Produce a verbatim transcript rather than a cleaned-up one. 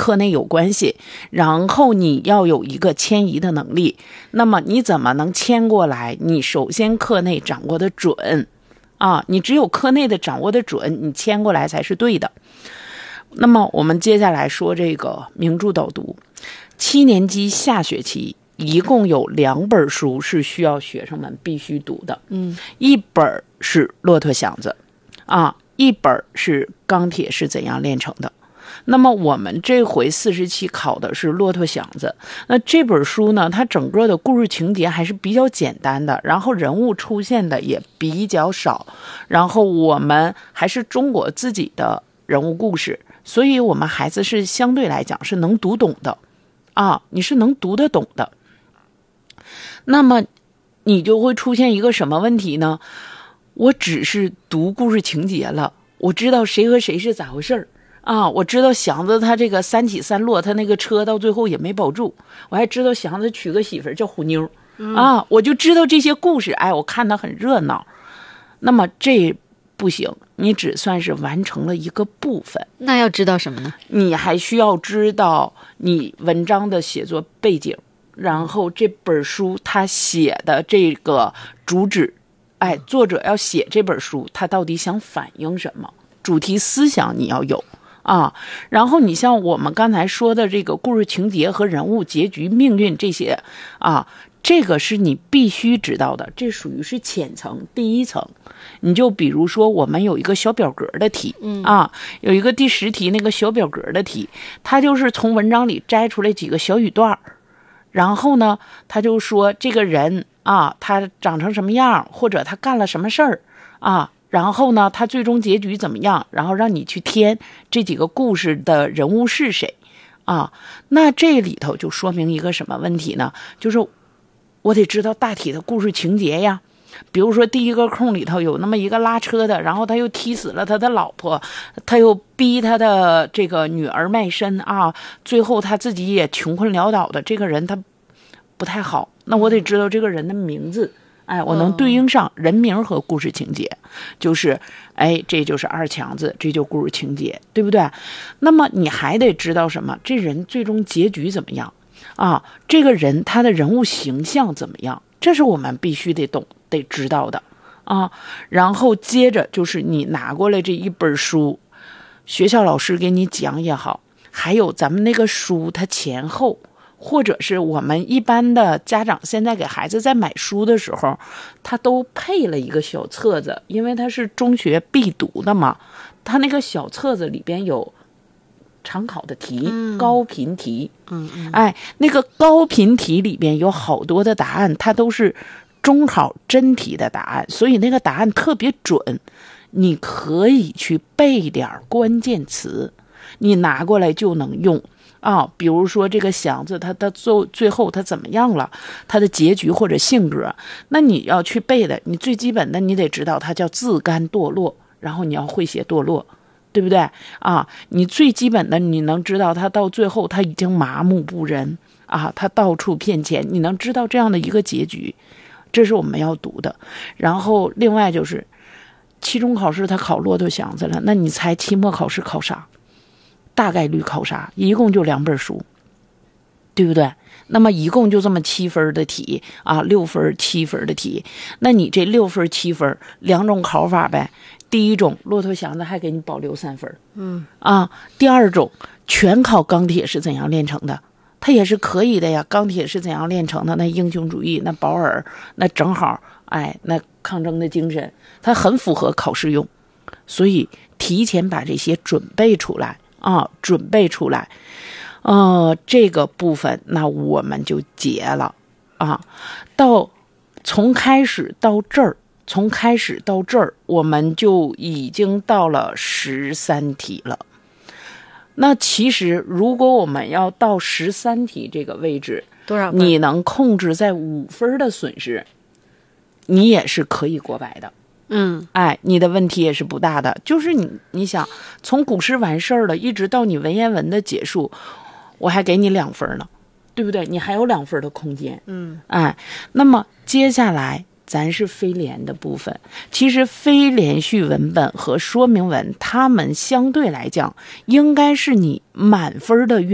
课内有关系，然后你要有一个迁移的能力。那么你怎么能迁过来？你首先课内掌握的准啊，你只有课内的掌握的准，你迁过来才是对的。那么我们接下来说这个名著导读。七年级下学期一共有两本书是需要学生们必须读的， 嗯， 一本是《骆驼祥子》啊，一本是《钢铁是怎样炼成的》。那么我们这回四十期考的是《骆驼祥子》，那这本书呢，它整个的故事情节还是比较简单的，然后人物出现的也比较少，然后我们还是中国自己的人物故事，所以我们孩子是相对来讲是能读懂的啊，你是能读得懂的。那么你就会出现一个什么问题呢？我只是读故事情节了，我知道谁和谁是咋回事啊，我知道祥子他这个三起三落，他那个车到最后也没保住，我还知道祥子娶个媳妇叫虎妞、嗯、啊，我就知道这些故事，哎，我看得很热闹。那么这不行，你只算是完成了一个部分。 那要知道什么呢？ 你还需要知道你文章的写作背景，然后这本书他写的这个主旨，哎，作者要写这本书他到底想反映什么，主题思想你要有啊。然后你像我们刚才说的这个故事情节和人物结局命运这些啊，这个是你必须知道的，这属于是浅层第一层。你就比如说我们有一个小表格的题、嗯、啊，有一个第十题那个小表格的题，它就是从文章里摘出来几个小语段，然后呢他就说这个人啊他长成什么样，或者他干了什么事儿啊，然后呢他最终结局怎么样，然后让你去填这几个故事的人物是谁啊。那这里头就说明一个什么问题呢？就是我得知道大体的故事情节呀。比如说第一个空里头有那么一个拉车的，然后他又踢死了他的老婆，他又逼他的这个女儿卖身啊，最后他自己也穷困潦倒的，这个人他不太好，那我得知道这个人的名字，哎，我能对应上人名和故事情节，就是哎，这就是二强子，这就故事情节，对不对？那么你还得知道什么？这人最终结局怎么样啊？这个人他的人物形象怎么样？这是我们必须得懂得知道的啊。然后接着就是你拿过来这一本书，学校老师给你讲也好，还有咱们那个书它前后，或者是我们一般的家长现在给孩子在买书的时候，他都配了一个小册子，因为它是中学必读的嘛，他那个小册子里边有常考的题、嗯、高频题，嗯嗯，哎，那个高频题里边有好多的答案，它都是中考真题的答案，所以那个答案特别准，你可以去背点关键词，你拿过来就能用啊。比如说这个祥子他的最最后他怎么样了，他的结局或者性格，那你要去背的，你最基本的你得知道他叫自甘堕落，然后你要会写堕落，对不对啊？你最基本的你能知道他到最后他已经麻木不仁啊，他到处骗钱，你能知道这样的一个结局，这是我们要读的。然后另外就是期中考试他考骆驼祥子了，那你猜期末考试考啥？大概率考啥？一共就两本书，对不对？那么一共就这么七分的题啊，六分七分的题，那你这六分七分两种考法呗。第一种骆驼祥子还给你保留三分，嗯啊，第二种全考钢铁是怎样炼成的，它也是可以的呀。钢铁是怎样炼成的？那英雄主义，那保尔，那正好，哎，那抗争的精神，它很符合考试用，所以提前把这些准备出来啊，准备出来，呃，这个部分那我们就结了啊。到从开始到这儿。从开始到这儿，我们就已经到了十三题了。那其实，如果我们要到十三题这个位置， 多少分？ 你能控制在五分的损失，你也是可以过百的。嗯，哎，你的问题也是不大的。就是你，你想从古诗完事儿了，一直到你文言文的结束，我还给你两分呢，对不对？你还有两分的空间。嗯，哎，那么接下来。咱是非连的部分，其实非连续文本和说明文，它们相对来讲应该是你满分的